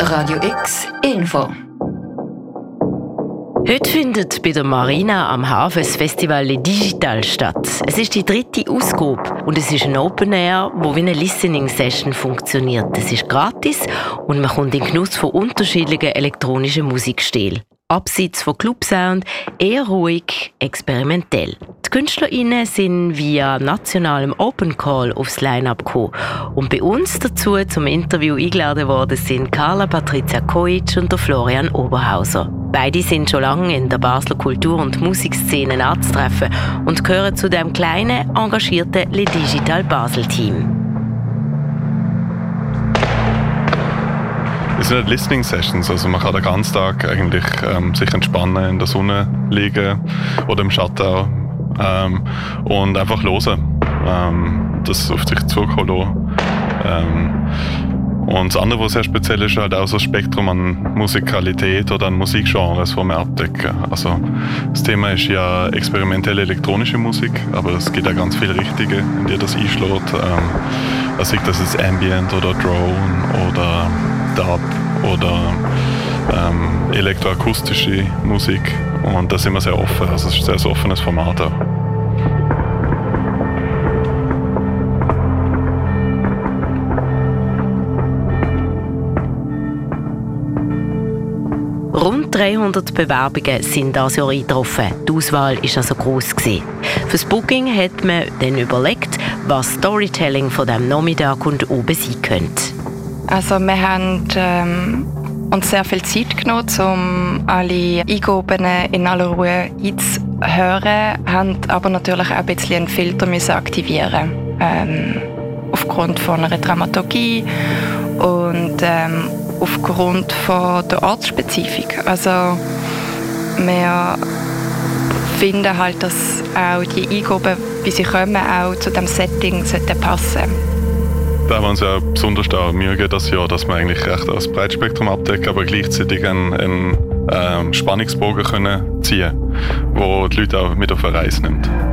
Radio X Info. Heute findet bei der Marina am Hafen das Festival Le Digital statt. Es ist die 3. Ausgabe und es ist ein Open Air, wo wie eine Listening-Session funktioniert. Es ist gratis und man kommt in den Genuss von unterschiedlichen elektronischen Musikstilen. Abseits von Clubsound, eher ruhig, experimentell. Die KünstlerInnen sind via nationalem Open Call aufs Line-Up gekommen. Und bei uns dazu zum Interview eingeladen worden sind Carla Patricia Kojic und der Florian Oberhauser. Beide sind schon lange in der Basler Kultur- und Musikszene anzutreffen und gehören zu dem kleinen, engagierten Le Digital Basel-Team. Es sind Listening Sessions, also man kann den ganzen Tag eigentlich sich entspannen, in der Sonne liegen oder im Schatten auch, und einfach hören, das auf sich zukommen lassen. Und das andere, was sehr speziell ist, halt auch so ein Spektrum an Musikalität oder an Musikgenres, die wir abdecken. Also das Thema ist ja experimentelle elektronische Musik, aber es gibt auch ganz viele Richtige, in die das einschlägt. Also das ist Ambient oder Drone oder Dub oder elektroakustische Musik, und da sind wir sehr offen, also es ist ein sehr offenes Format auch. Rund 300 Bewerbungen sind dieses Jahr eingetroffen. Die Auswahl war also gross gewesen. Für das Booking hat man dann überlegt, was Storytelling von diesem Nachmittag und oben sein könnte. Also wir haben uns sehr viel Zeit genommen, um alle Eingaben in aller Ruhe einzuhören, haben aber natürlich auch ein bisschen einen Filter müssen aktivieren, aufgrund von einer Dramaturgie und aufgrund von der Ortsspezifik. Also wir finden halt, dass auch die Eingaben, wie sie kommen, auch zu dem Setting passen sollten. Da haben wir uns ja besonders auch Mühe gegeben das Jahr, dass wir eigentlich recht das Breitspektrum abdecken, aber gleichzeitig einen Spannungsbogen können ziehen, wo die Leute auch mit auf eine Reise nimmt.